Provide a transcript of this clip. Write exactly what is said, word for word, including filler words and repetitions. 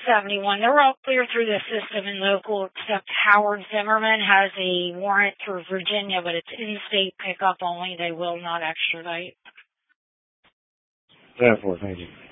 seventy-one. They're all clear through the system and local, except Howard Zimmerman has a warrant for Virginia, but it's in-state pickup only. They will not extradite. Therefore, thank you.